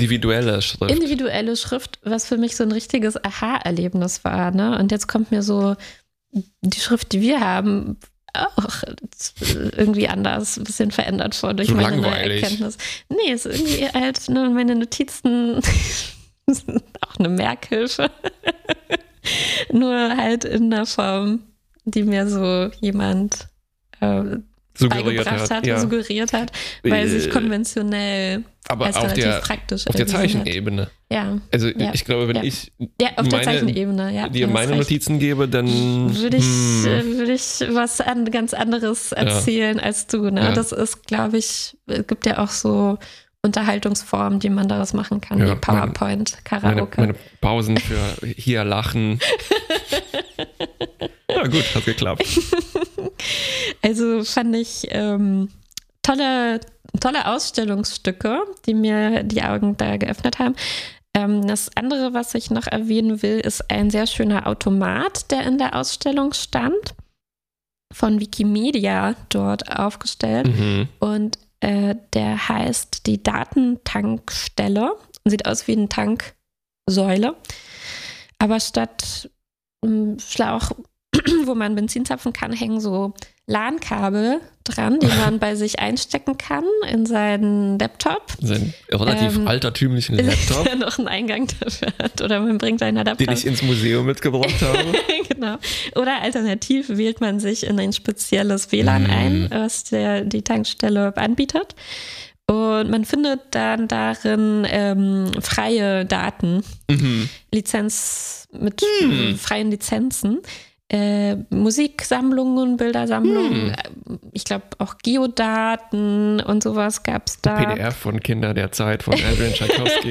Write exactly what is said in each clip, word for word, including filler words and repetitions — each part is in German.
individuelle Schrift. Individuelle Schrift, was für mich so ein richtiges Aha-Erlebnis war. Ne? Und jetzt kommt mir so die Schrift, die wir haben, auch irgendwie anders, ein bisschen verändert vor durch so meine langweilig. Erkenntnis. Nee, ist irgendwie halt, ne, meine Notizen sind auch eine Merkhilfe. Nur halt in einer Form, die mir so jemand äh, beigebracht hat, ja. suggeriert hat, weil sich konventionell aber als auf relativ der, praktisch auf der erwiesen hat. Zeichenebene. Ja. Also ja. ich glaube, wenn ja. ich ja, auf der meine, Zeichenebene, ja, dir meine recht. Notizen gebe, dann würde ich, hm. würde ich was an, ganz anderes erzählen ja. als du. Ne? Ja. Das ist, glaube ich, es gibt ja auch so Unterhaltungsformen, die man daraus machen kann, ja, wie PowerPoint, meine, Karaoke. Meine, meine Pausen für hier lachen. Ja gut, hat geklappt. Also fand ich ähm, tolle, tolle Ausstellungsstücke, die mir die Augen da geöffnet haben. Ähm, das andere, was ich noch erwähnen will, ist ein sehr schöner Automat, der in der Ausstellung stand, von Wikimedia dort aufgestellt. Mhm. Und äh, der heißt die Datentankstelle. Sieht aus wie eine Tanksäule. Aber statt ähm, Schlauch, wo man Benzin zapfen kann, hängen so LAN-Kabel dran, die man bei sich einstecken kann in seinen Laptop. Sein relativ ähm, altertümlichen Laptop. Der noch einen Eingang dafür hat. Oder man bringt einen Adapter. Den ich ins Museum mitgebracht habe. Genau. Oder alternativ wählt man sich in ein spezielles W L A N mm. ein, was der, die Tankstelle anbietet. Und man findet dann darin ähm, freie Daten, mhm. Lizenz mit mhm. freien Lizenzen. Äh, Musiksammlungen, Bildersammlungen, hm. ich glaube auch Geodaten und sowas gab es da. P D F von Kinder der Zeit von Adrian Tchaikovsky.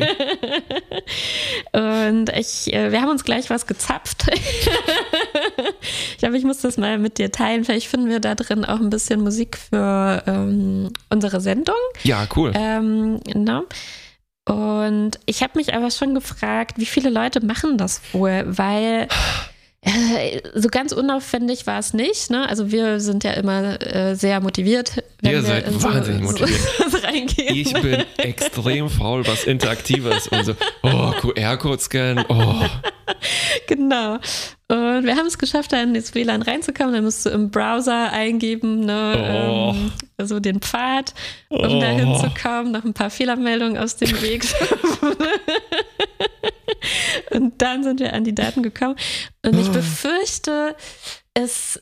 Und ich, äh, wir haben uns gleich was gezapft. Ich glaube, ich muss das mal mit dir teilen. Vielleicht finden wir da drin auch ein bisschen Musik für ähm, unsere Sendung. Ja, cool. Ähm, genau. Und ich habe mich aber schon gefragt, wie viele Leute machen das wohl, weil so ganz unaufwendig war es nicht. Ne? Also wir sind ja immer äh, sehr motiviert, wenn Ihr wir seid in so, wahnsinnig motiviert. so reingehen. Ich bin extrem faul, was Interaktives und so, oh, Q R-Code scannen, oh. Genau. Und wir haben es geschafft, da in das W L A N reinzukommen. Dann musst du im Browser eingeben, ne, oh. ähm, also den Pfad, um oh. da hinzukommen, noch ein paar Fehlermeldungen aus dem Weg. Und dann sind wir an die Daten gekommen. Und ich befürchte, es,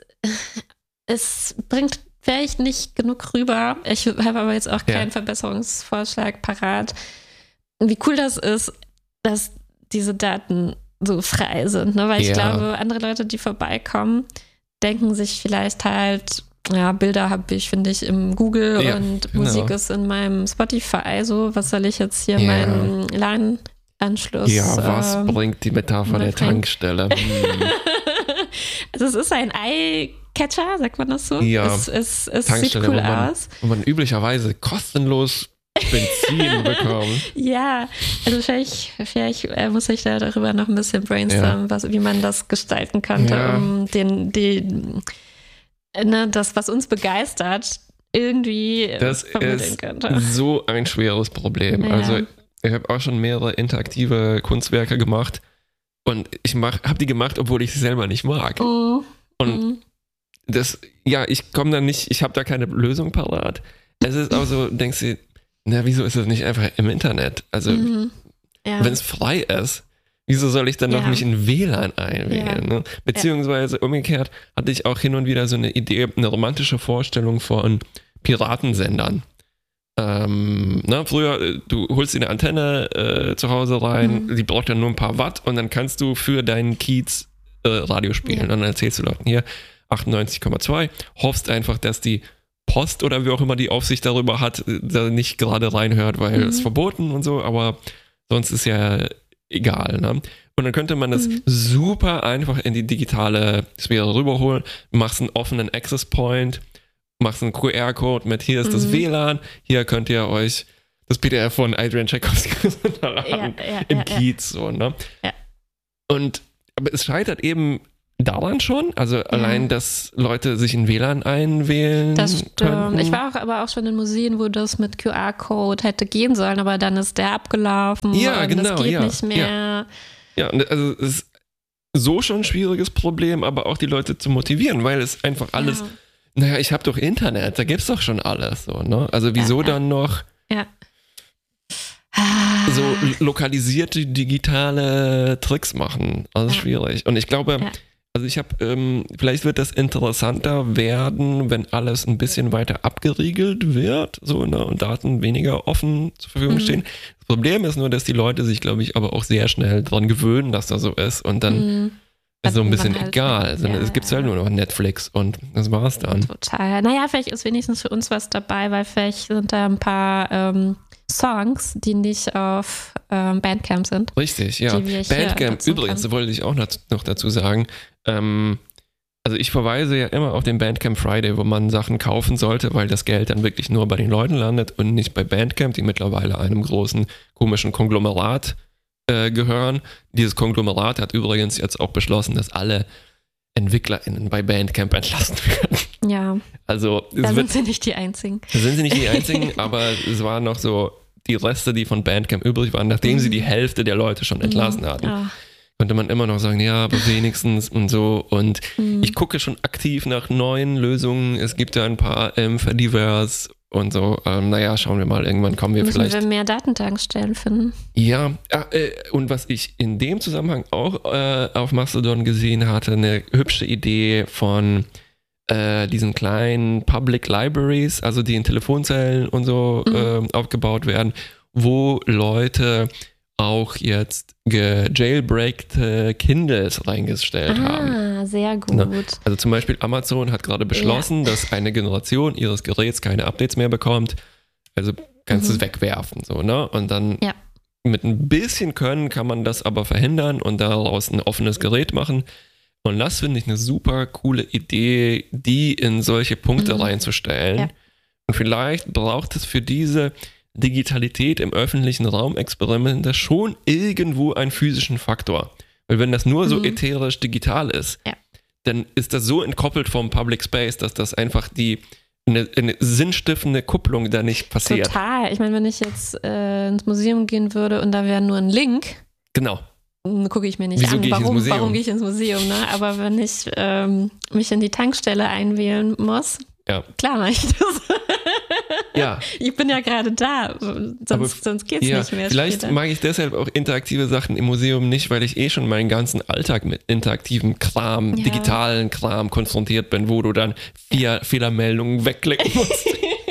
es bringt vielleicht nicht genug rüber. Ich habe aber jetzt auch keinen ja. Verbesserungsvorschlag parat. Wie cool das ist, dass diese Daten so frei sind. Ne? Weil ich ja. glaube, andere Leute, die vorbeikommen, denken sich vielleicht halt, ja, Bilder habe ich, finde ich, im Google ja, und genau. Musik ist in meinem Spotify. So, was soll ich jetzt hier ja. meinen LAN Anschluss. Ja, was ähm, bringt die Metapher der Tankstelle? Hm. Also es ist ein Eye-Catcher, sagt man das so? Ja, es, es, es sieht cool wo man, aus. Wo man üblicherweise kostenlos Benzin bekommt. Ja, also vielleicht, vielleicht muss ich da darüber noch ein bisschen brainstormen, ja. was, wie man das gestalten könnte, ja. um den, den, ne, das, was uns begeistert, irgendwie das vermitteln ist könnte. So ein schweres Problem. Ja. Also ich habe auch schon mehrere interaktive Kunstwerke gemacht und ich habe die gemacht, obwohl ich sie selber nicht mag. Oh. Und mhm. das, ja, ich komme da nicht, ich habe da keine Lösung parat. Es ist auch so, denkst du, na, wieso ist das nicht einfach im Internet? Also, mhm. ja. wenn es frei ist, wieso soll ich dann ja. noch nicht in W L A N einwählen? Ja. Ne? Beziehungsweise umgekehrt hatte ich auch hin und wieder so eine Idee, eine romantische Vorstellung von Piratensendern. Ähm, na, früher, du holst dir eine Antenne äh, zu Hause rein, mhm. die braucht dann nur ein paar Watt und dann kannst du für deinen Kiez äh, Radio spielen. Ja. Und dann erzählst du Leuten hier achtundneunzig Komma zwei, hoffst einfach, dass die Post oder wer auch immer die Aufsicht darüber hat, da nicht gerade reinhört, weil es mhm. verboten und so, aber sonst ist ja egal. Ne? Und dann könnte man das mhm. super einfach in die digitale Sphäre rüberholen, machst einen offenen Access Point, machst einen Q R-Code mit, hier ist mhm. das W L A N, hier könnt ihr euch das P D F von Adrian Tchaikovsky runterladen, ja, ja, im ja, Kiez. So, ne? Ja. Und, aber es scheitert eben daran schon? Also ja. allein, dass Leute sich in W L A N einwählen Das stimmt. könnten? Ich war auch, aber auch schon in Museen, wo das mit Q R-Code hätte gehen sollen, aber dann ist der abgelaufen ja, und genau, das geht ja, nicht mehr. Ja, ja, also es ist so schon ein schwieriges Problem, aber auch die Leute zu motivieren, weil es einfach alles, ja. naja, ich habe doch Internet, da gibt's doch schon alles. So, ne? Also wieso ja, ja. dann noch ja. so lokalisierte digitale Tricks machen? Also ja. schwierig. Und ich glaube, ja. also ich habe, ähm, vielleicht wird das interessanter werden, wenn alles ein bisschen weiter abgeriegelt wird, so, ne, und Daten weniger offen zur Verfügung mhm. stehen. Das Problem ist nur, dass die Leute sich, glaube ich, aber auch sehr schnell dran gewöhnen, dass das so ist und dann mhm. ist so ein bisschen halt egal. Also, ja, es gibt halt nur noch Netflix und das war's dann. Total. Naja, vielleicht ist wenigstens für uns was dabei, weil vielleicht sind da ein paar ähm, Songs, die nicht auf ähm, Bandcamp sind. Richtig, ja. Bandcamp, übrigens, kann. wollte ich auch noch dazu sagen, ähm, also ich verweise ja immer auf den Bandcamp Friday, wo man Sachen kaufen sollte, weil das Geld dann wirklich nur bei den Leuten landet und nicht bei Bandcamp, die mittlerweile einem großen komischen Konglomerat äh, gehören. Dieses Konglomerat hat übrigens jetzt auch beschlossen, dass alle EntwicklerInnen bei Bandcamp entlassen werden. Ja, also, da sind wird, sie nicht die Einzigen. Da sind sie nicht die Einzigen, aber es waren noch so die Reste, die von Bandcamp übrig waren, nachdem mhm. sie die Hälfte der Leute schon entlassen mhm. hatten. Ja. Konnte man immer noch sagen, ja, aber wenigstens und so. Und mhm. ich gucke schon aktiv nach neuen Lösungen. Es gibt ja ein paar ähm, für divers und so. Ähm, naja, schauen wir mal, irgendwann kommen wir Müssen vielleicht. Müssen wir mehr Datentankstellen finden. Ja, äh, und was ich in dem Zusammenhang auch äh, auf Mastodon gesehen hatte, eine hübsche Idee von äh, diesen kleinen Public Libraries, also die in Telefonzellen und so mhm. äh, aufgebaut werden, wo Leute auch jetzt gejailbreakte Kindles reingestellt ah, haben. Ah, sehr gut. Na, also zum Beispiel Amazon hat gerade beschlossen, ja. dass eine Generation ihres Geräts keine Updates mehr bekommt. Also kannst du mhm. es wegwerfen. So, ne? Und dann ja. mit ein bisschen Können kann man das aber verhindern und daraus ein offenes Gerät machen. Und das finde ich eine super coole Idee, die in solche Punkte mhm. reinzustellen. Ja. Und vielleicht braucht es für diese Digitalität im öffentlichen Raum Experimente schon irgendwo einen physischen Faktor. Weil wenn das nur so mhm. ätherisch digital ist, ja. dann ist das so entkoppelt vom Public Space, dass das einfach die eine, eine sinnstiftende Kupplung da nicht passiert. Total. Ich meine, wenn ich jetzt äh, ins Museum gehen würde und da wäre nur ein Link, genau. gucke ich mir nicht Wieso an, gehe ich warum, ins Museum? warum gehe ich ins Museum. Ne? Aber wenn ich ähm, mich in die Tankstelle einwählen muss, ja. klar mache ich das. Ja. Ich bin ja gerade da, sonst, Aber, sonst geht es ja, nicht mehr. Vielleicht später. mag ich deshalb auch interaktive Sachen im Museum nicht, weil ich eh schon meinen ganzen Alltag mit interaktivem Kram, ja. digitalen Kram konfrontiert bin, wo du dann vier Fehlermeldungen wegklicken musst.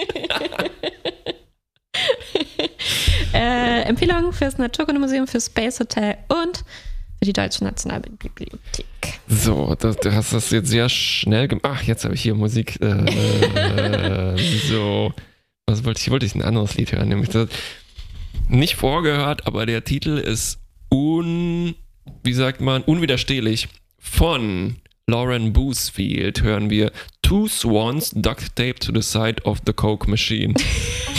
äh, Empfehlungen fürs Naturkundemuseum, fürs Space Hotel und für die Deutsche Nationalbibliothek. So, das, du hast das jetzt sehr schnell gemacht. Ach, jetzt habe ich hier Musik. Äh, so, was wollte ich? Wollte ich ein anderes Lied hören? Nämlich das nicht vorgehört, aber der Titel ist un, wie sagt man, unwiderstehlich. Von Lauren Boosfield hören wir Two Swans Duct Taped to the Side of the Coke Machine.